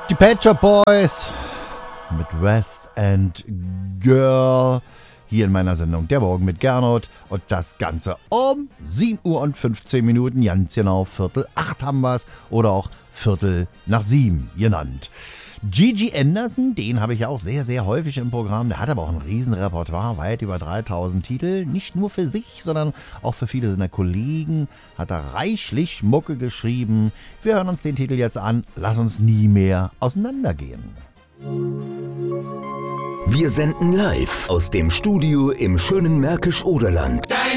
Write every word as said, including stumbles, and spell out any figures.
Die Pet Shop Boys mit West End Girl hier in meiner Sendung Der Morgen mit Gernot und das Ganze um sieben Uhr und fünfzehn Minuten, ganz genau Viertel acht haben wir es oder auch Viertel nach sieben genannt. Gigi Anderson, den habe ich ja auch sehr, sehr häufig im Programm. Der hat aber auch ein riesen Repertoire, weit über dreitausend Titel. Nicht nur für sich, sondern auch für viele seiner Kollegen hat er reichlich Mucke geschrieben. Wir hören uns den Titel jetzt an. Lass uns nie mehr auseinandergehen. Wir senden live aus dem Studio im schönen Märkisch-Oderland. Deine